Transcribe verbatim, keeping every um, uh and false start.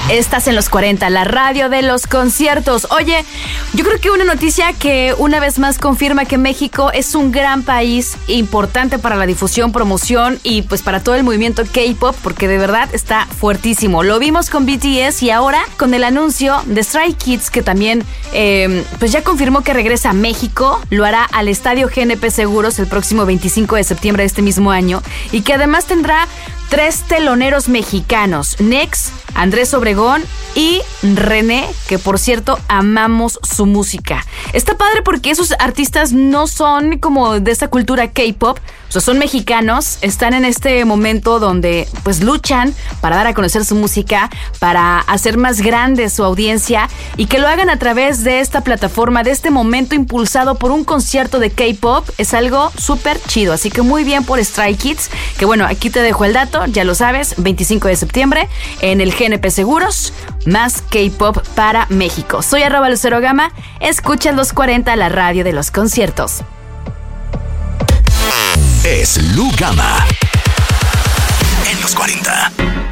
Estás en los cuarenta, la radio de los conciertos. Oye, yo creo que una noticia que una vez más confirma que México es un gran país importante para la difusión, promoción y pues para todo el movimiento K-pop, porque de verdad está fuertísimo. Lo vimos con B T S y ahora con el anuncio de Stray Kids, que también eh, pues ya confirmó que regresa a México. Lo hará al Estadio G N P Seguros el próximo veinticinco de septiembre de este mismo año, y que además tendrá tres teloneros mexicanos: Nex, Andrés Obregón y René, que por cierto amamos su música. Está padre porque esos artistas no son como de esa cultura K-pop, o sea, son mexicanos, están en este momento donde pues luchan para dar a conocer su música, para hacer más grande su audiencia, y que lo hagan a través de esta plataforma, de este momento impulsado por un concierto de K-pop, es algo súper chido. Así que muy bien por Stray Kids, que bueno, aquí te dejo el dato, ya lo sabes, veinticinco de septiembre en el G N P Seguros, más K-pop para México. Soy arroba Lucero Gama, escuchas los cuarenta, la radio de los conciertos. Es Lu Gama en los cuarenta.